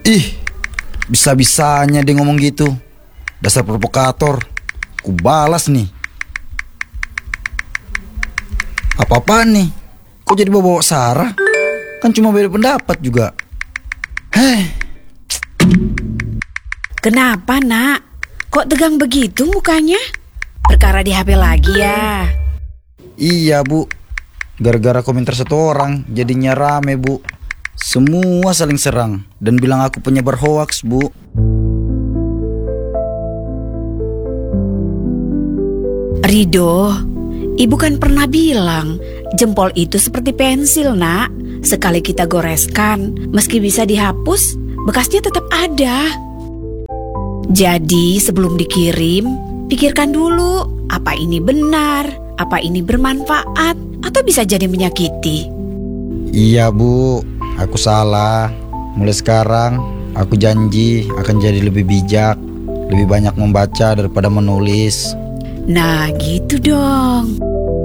Ih, bisa-bisanya dia ngomong gitu. Dasar provokator. Ku balas nih. Apa-apaan nih? Kok jadi bawa Sarah? Kan cuma beda pendapat juga. Heh. Kenapa, Nak? Kok tegang begitu mukanya? Perkara di HP lagi ya? Iya, Bu. Gara-gara komentar satu orang jadinya rame, Bu. Semua saling serang dan bilang aku penyebar hoaks, Bu. Rido, Ibu kan pernah bilang jempol itu seperti pensil, Nak. Sekali kita goreskan, meski bisa dihapus, bekasnya tetap ada. Jadi sebelum dikirim, pikirkan dulu apa ini benar, apa ini bermanfaat, atau bisa jadi menyakiti. Iya, Bu. Aku salah. Mulai sekarang aku janji akan jadi lebih bijak, lebih banyak membaca daripada menulis. Nah, gitu dong.